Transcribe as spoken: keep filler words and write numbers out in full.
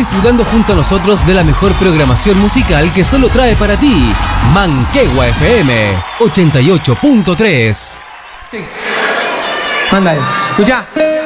disfrutando junto a nosotros de la mejor programación musical que solo trae para ti Manquehue F M ochenta y ocho punto tres. Sí. Mándale, escucha.